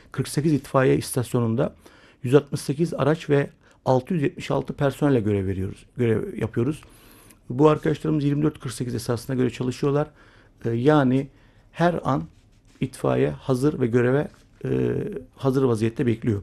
48 itfaiye istasyonunda 168 araç ve 676 personelle görev yapıyoruz. Bu arkadaşlarımız 24-48 esasına göre çalışıyorlar. Yani her an itfaiye hazır ve göreve hazır vaziyette bekliyor.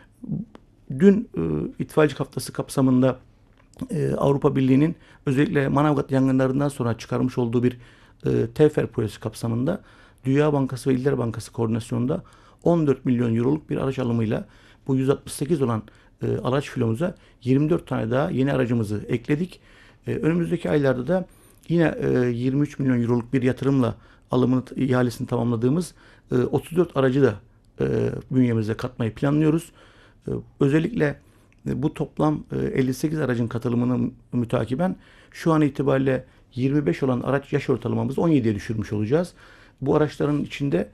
Dün itfaiyecilik haftası kapsamında Avrupa Birliği'nin özellikle Manavgat yangınlarından sonra çıkarmış olduğu bir TEFER projesi kapsamında Dünya Bankası ve İller Bankası koordinasyonunda 14 milyon euroluk bir araç alımıyla bu 168 olan araç filomuza 24 tane daha yeni aracımızı ekledik. Önümüzdeki aylarda da yine 23 milyon euroluk bir yatırımla alımını, ihalesini tamamladığımız 34 aracı da bünyemize katmayı planlıyoruz. Özellikle bu toplam 58 aracın katılımını mütakiben şu an itibariyle 25 olan araç yaş ortalamamızı 17'ye düşürmüş olacağız. Bu araçların içinde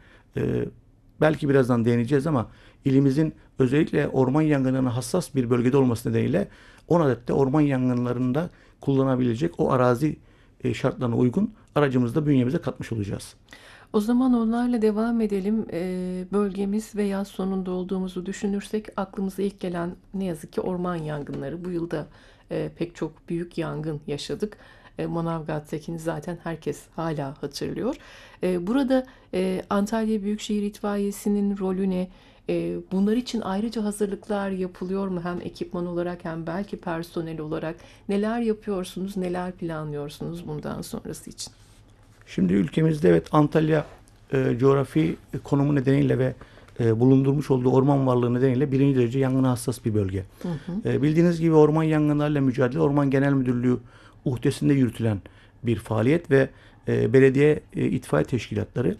belki birazdan değineceğiz ama ilimizin özellikle orman yangınlarına hassas bir bölgede olması nedeniyle 10 adet de orman yangınlarında kullanabilecek o arazi şartlarına uygun aracımızı da bünyemize katmış olacağız. O zaman onlarla devam edelim. Bölgemiz ve yaz sonunda olduğumuzu düşünürsek aklımıza ilk gelen ne yazık ki orman yangınları. Bu yılda pek çok büyük yangın yaşadık. Manavgat'takini zaten herkes hala hatırlıyor. Burada Antalya Büyükşehir İtfaiyesi'nin rolü ne? Bunlar için ayrıca hazırlıklar yapılıyor mu? Hem ekipman olarak hem belki personel olarak. Neler yapıyorsunuz, neler planlıyorsunuz bundan sonrası için? Şimdi ülkemizde evet Antalya coğrafi konumu nedeniyle ve bulundurmuş olduğu orman varlığı nedeniyle birinci derece yangına hassas bir bölge. Hı hı. Bildiğiniz gibi orman yangınlarıyla mücadele Orman Genel Müdürlüğü uhdesinde yürütülen bir faaliyet ve belediye itfaiye teşkilatları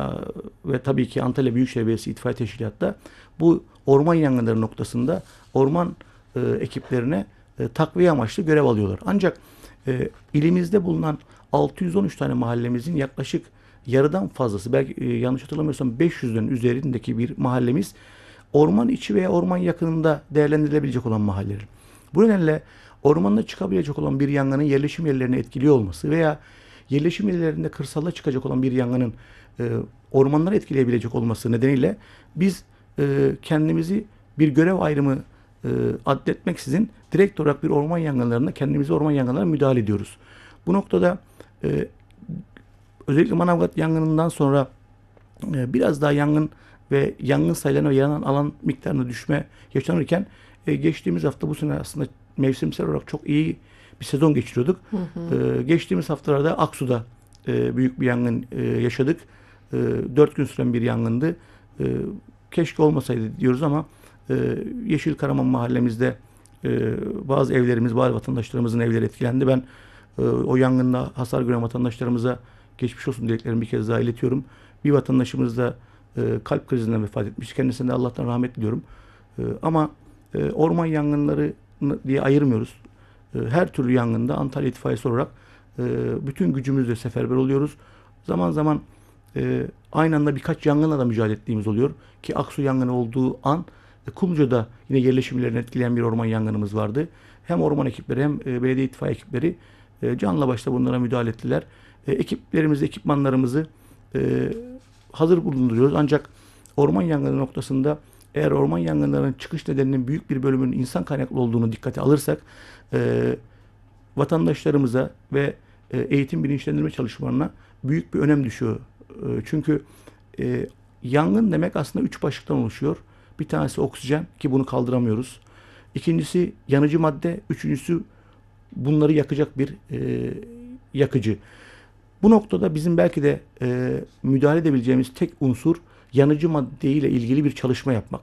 ve tabii ki Antalya Büyükşehir Belediyesi itfaiye teşkilatı da bu orman yangınları noktasında orman ekiplerine takviye amaçlı görev alıyorlar. Ancak ilimizde bulunan 613 tane mahallemizin yaklaşık yarıdan fazlası, belki yanlış hatırlamıyorsam 500'ün üzerindeki bir mahallemiz orman içi veya orman yakınında değerlendirilebilecek olan mahalleler. Bu nedenle ormanda çıkabilecek olan bir yangının yerleşim yerlerini etkiliyor olması veya yerleşim yerlerinde kırsalla çıkacak olan bir yangının ormanları etkileyebilecek olması nedeniyle biz kendimizi bir görev ayrımı addetmeksizin direkt olarak bir orman yangınlarına, kendimizi orman yangınlarına müdahale ediyoruz. Bu noktada özellikle Manavgat yangınından sonra biraz daha yangın ve yangın sayılarına ve yanan alan miktarına düşme yaşanırken geçtiğimiz hafta bu sene aslında mevsimsel olarak çok iyi bir sezon geçiriyorduk. Hı hı. Geçtiğimiz haftalarda Aksu'da büyük bir yangın yaşadık. 4 gün süren bir yangındı. Keşke olmasaydı diyoruz ama Yeşilkaraman mahallemizde bazı evlerimiz, bazı vatandaşlarımızın evleri etkilendi. Ben o yangında hasar gören vatandaşlarımıza geçmiş olsun dileklerimi bir kez daha iletiyorum. Bir vatandaşımız da kalp krizinden vefat etmiş. Kendisine de Allah'tan rahmet diliyorum. Ama orman yangınları diye ayırmıyoruz. Her türlü yangında Antalya İtfaiyesi olarak bütün gücümüzle seferber oluyoruz. Zaman zaman aynı anda birkaç yangınla da mücadele ettiğimiz oluyor. Ki Aksu yangını olduğu an Kumluca'da yine yerleşimlerini etkileyen bir orman yangınımız vardı. Hem orman ekipleri hem belediye itfaiye ekipleri canla başla bunlara müdahale ettiler. Ekiplerimizi, ekipmanlarımızı hazır bulunduruyoruz. Ancak orman yangını noktasında eğer orman yangınlarının çıkış nedeninin büyük bir bölümünün insan kaynaklı olduğunu dikkate alırsak vatandaşlarımıza ve eğitim bilinçlendirme çalışmalarına büyük bir önem düşüyor. Çünkü yangın demek aslında 3 başlıktan oluşuyor. Bir tanesi oksijen ki bunu kaldıramıyoruz. İkincisi yanıcı madde. Üçüncüsü bunları yakacak bir yakıcı. Bu noktada bizim belki de müdahale edebileceğimiz tek unsur yanıcı madde ile ilgili bir çalışma yapmak.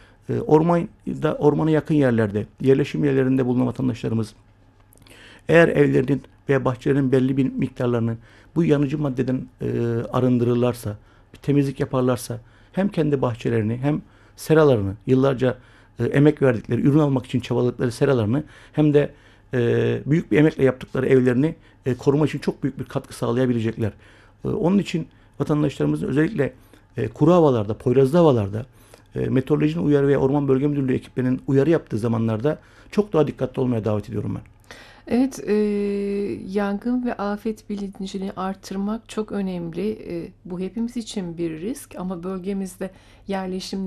Ormana yakın yerlerde, yerleşim yerlerinde bulunan vatandaşlarımız eğer evlerinin veya bahçelerinin belli bir miktarlarını bu yanıcı maddeden arındırırlarsa, bir temizlik yaparlarsa hem kendi bahçelerini hem seralarını, yıllarca emek verdikleri, ürün almak için çabaladıkları seralarını hem de büyük bir emekle yaptıkları evlerini koruma için çok büyük bir katkı sağlayabilecekler. Onun için vatandaşlarımızın özellikle kuru havalarda, poyrazlı havalarda meteorolojinin uyarı ve Orman Bölge Müdürlüğü ekiplerinin uyarı yaptığı zamanlarda çok daha dikkatli olmaya davet ediyorum ben. Evet, yangın ve afet bilincini arttırmak çok önemli. Bu hepimiz için bir risk ama bölgemizde yerleşim